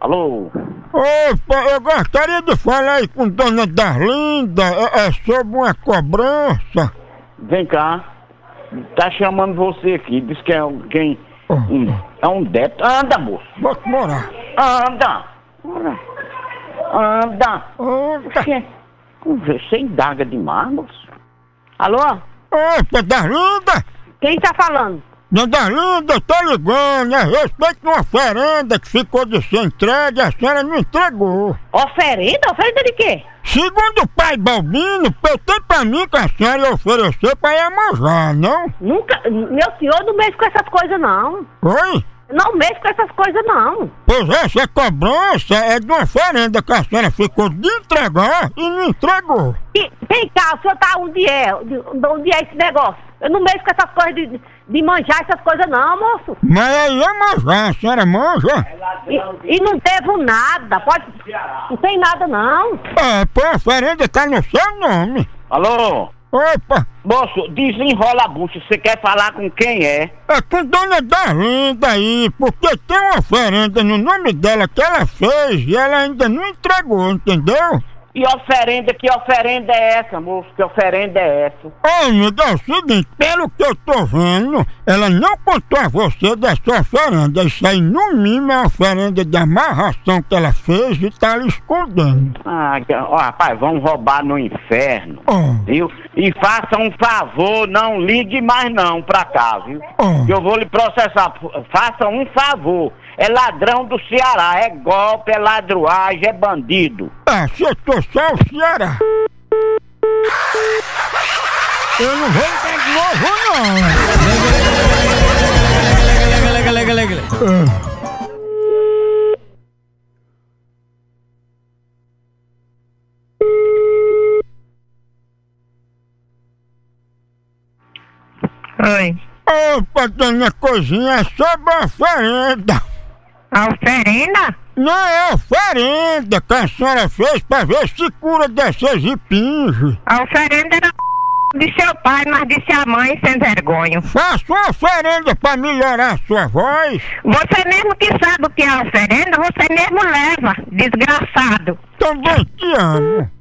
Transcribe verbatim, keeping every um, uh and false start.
Alô? Opa, eu gostaria de falar aí com Dona Darlinda, é, é sobre uma cobrança. Vem cá. Tá chamando você aqui, diz que é um, quem... Um, é um débito. Anda, moço. Bota morar. Anda. Anda. Anda. Anda. Você indaga demais, moço. Alô? Opa, Darlinda. Quem tá falando? Dona Darlinda, eu tô ligando, a respeito de uma oferenda que ficou de ser entregue, a senhora não entregou. Oferenda? Oferenda de quê? Segundo o pai Balbino, tem pra mim que a senhora ia oferecer pra Iemanjá, não? Nunca... Meu senhor não mexe com essas coisas, não. Oi? Não mexe com essas coisas, não. Pois essa cobrança é de uma oferenda que a senhora ficou de entregar e não entregou. E, vem cá, o senhor tá onde é? De, onde é esse negócio? Eu não mexo com essas coisas de, de manjar essas coisas, não, moço. Mas aí é manjar, a senhora manja? E, e não devo nada, pode... Não tem nada, não. É, pô, a oferenda tá no seu nome. Alô? Opa! Moço, desenrola a bucha, você quer falar com quem é? É com Dona Darlinda aí, porque tem uma oferenda no nome dela que ela fez e ela ainda não entregou, entendeu? E oferenda, que oferenda é essa, moço? Que oferenda é essa? Ô, amigo, é o seguinte, pelo que eu tô vendo, ela não contou a você dessa oferenda. Isso aí, no mínimo, é uma oferenda de amarração que ela fez e tá ali escondendo. Ah, ó, rapaz, vamos roubar no inferno, Oh. viu? E faça um favor, não ligue mais não pra cá, viu? Oh. Que eu vou lhe processar. Faça um favor. É ladrão do Ceará, é golpe, é ladruagem, é bandido. É, se eu tô só o Ceará. Eu não vou ligar de novo, não. Lega, lega, lega, lega. Oi. Opa, dona Coisinha, é sobre a oferenda. A oferenda? Não, é a oferenda que a senhora fez pra ver se cura dessas impinges. A oferenda era de seu pai, mas disse a mãe sem vergonha. Faça uma oferenda pra melhorar a sua voz. Você mesmo que sabe o que é oferenda, você mesmo leva, desgraçado. Também te amo.